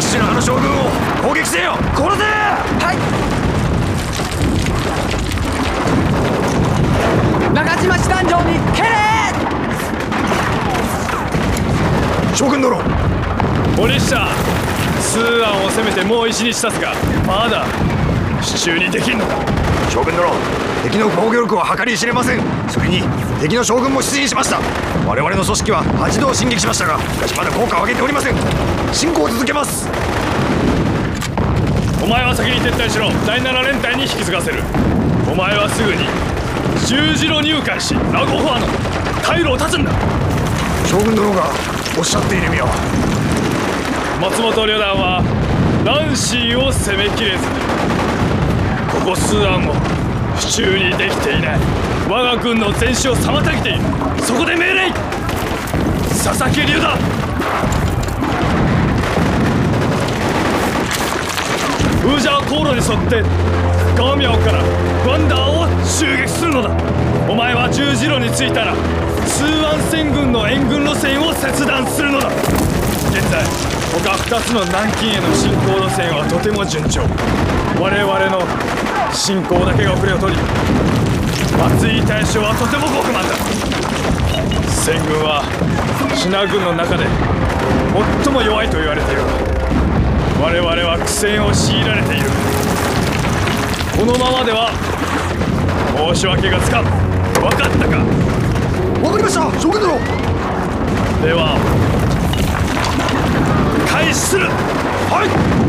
父のあの将軍を攻撃せよ。殺せ。 はい。中島師団長に蹴れ。 将軍殿。 森下、スーアンを攻めてもう石にしたすがまだ手中にできんのか。 将軍殿、敵の防御力は計り知れません。それに敵の将軍も出陣しました。我々の組織は8度進撃しましたが、しかしまだ効果を上げておりません。進行を続けます。 お前は先に撤退しろ。第7連隊に引き継がせる。お前はすぐに十字路入会し、ラゴファーの退路を断つんだ。 将軍殿がおっしゃっている意味は。 松本旅団はランシーを攻めきれず、ここスーアンを手中にできていない。我が軍の前進を妨げている。そこで命令。佐々木龍だ。ウージャー航路に沿ってガーミャオからワンダーを襲撃するのだ。お前は十字路に着いたらスーアン戦軍の援軍路線を切断するのだ。現在他2つの南京への進行路線はとても順調。我々の進行だけが遅れを取り、松井大将はとても極慢だ。戦軍は支那軍の中で最も弱いと言われている。我々は苦戦を強いられている。このままでは申し訳がつかん。分かったか。 わかりました、将軍殿。 では開始する。 はい。